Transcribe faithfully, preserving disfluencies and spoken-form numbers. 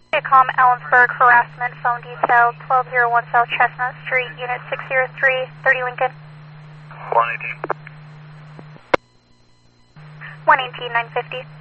Viacom Ellensburg harassment phone detail twelve oh one South Chestnut Street, Unit six oh three, thirty Lincoln. one eighteen. one eighteen, nine fifty.